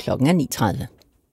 Klokken er 9:30.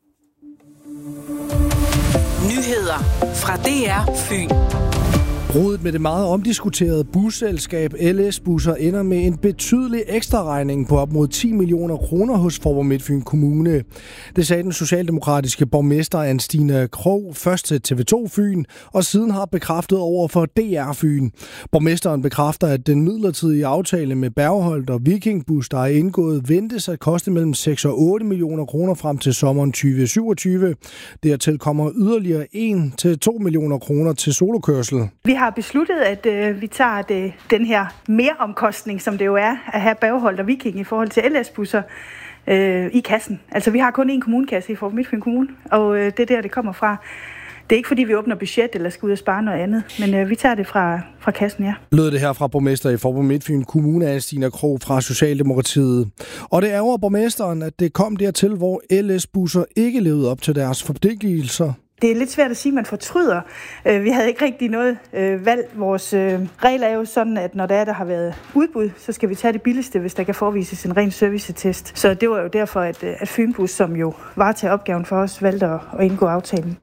Nyheder fra DR Fyn. Bruddet med det meget omdiskuterede busselskab LS-busser ender med en betydelig ekstraregning på op mod 10 millioner kroner hos Faaborg Midtfyn Kommune. Det sagde den socialdemokratiske borgmester Anne-Stine Krogh først til TV2 Fyn, og siden har bekræftet over for DR Fyn. Borgmesteren bekræfter, at den midlertidige aftale med Bergholt og Vikingbus, der er indgået, ventes at koste mellem 6 og 8 millioner kroner frem til sommeren 2027. Dertil kommer yderligere 1 til 2 millioner kroner til solokørsel. Vi har besluttet, at vi tager den her meromkostning, som det jo er, at have Bergholt og Viking i forhold til LS-busser i kassen. Altså, vi har kun én kommunekasse i Faaborg Midtfyn Kommune, og det er der, det kommer fra. Det er ikke, fordi vi åbner budget eller skal ud og spare noget andet, men vi tager det fra kassen, ja. Lød det her fra borgmester i Faaborg Midtfyn Kommune, Anne-Stine Krogh fra Socialdemokratiet. Og det ærger borgmesteren, at det kom dertil, hvor LS-busser ikke levede op til deres forpligtelser. Det er lidt svært at sige, at man fortryder. Vi havde ikke rigtig noget valg. Vores regel er jo sådan, at når der har været udbud, så skal vi tage det billigste, hvis der kan forvises en ren servicetest. Så det var jo derfor, at Fynbus, som jo varetager opgaven for os, valgte at indgå aftalen.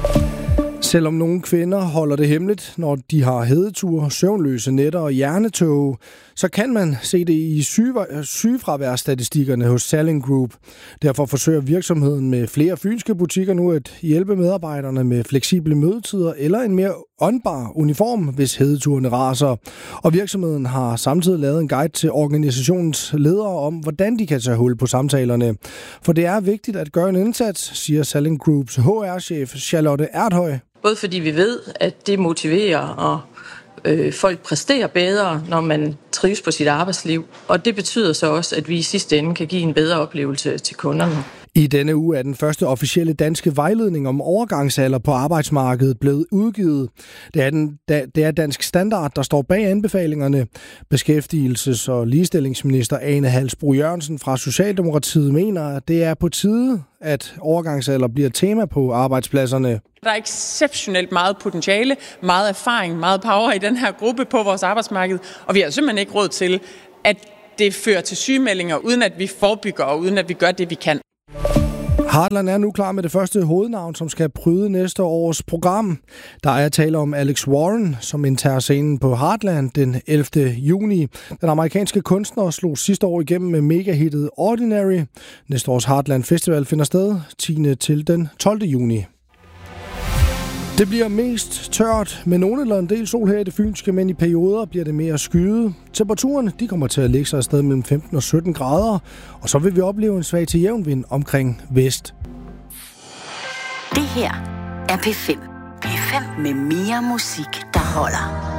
Selvom nogle kvinder holder det hemmeligt, når de har hedeture, søvnløse nætter og hjernetåge, så kan man se det i sygefraværsstatistikkerne hos Salling Group. Derfor forsøger virksomheden med flere fynske butikker nu at hjælpe medarbejderne med fleksible mødetider eller en mere åndbar uniform, hvis hedeturene raser. Og virksomheden har samtidig lavet en guide til organisationens ledere om, hvordan de kan tage hul på samtalerne. For det er vigtigt at gøre en indsats, siger Salling Groups HR-chef Charlotte Erthøj. Både fordi vi ved, at det motiverer, og folk præsterer bedre, når man trives på sit arbejdsliv. Og det betyder så også, at vi i sidste ende kan give en bedre oplevelse til kunderne. I denne uge er den første officielle danske vejledning om overgangsalder på arbejdsmarkedet blevet udgivet. Det er Dansk Standard, der står bag anbefalingerne. Beskæftigelses- og ligestillingsminister Ane Halsbro-Jørgensen fra Socialdemokratiet mener, at det er på tide, at overgangsalder bliver tema på arbejdspladserne. Der er exceptionelt meget potentiale, meget erfaring, meget power i den her gruppe på vores arbejdsmarked, og vi har simpelthen ikke råd til, at det fører til sygemeldinger, uden at vi forebygger og uden at vi gør det, vi kan. Heartland er nu klar med det første hovednavn, som skal pryde næste års program. Der er tale om Alex Warren, som indtager scenen på Heartland den 11. juni. Den amerikanske kunstner slog sidste år igennem med megahittet Ordinary. Næste års Heartland Festival finder sted 10. til den 12. juni. Det bliver mest tørt med nogen eller en del sol her i det fynske, men i perioder bliver det mere skyet. Temperaturerne de kommer til at lægge sig et sted mellem 15 og 17 grader, og så vil vi opleve en svag til jævn vind omkring vest. Det her er P5. P5 med mere musik, der holder.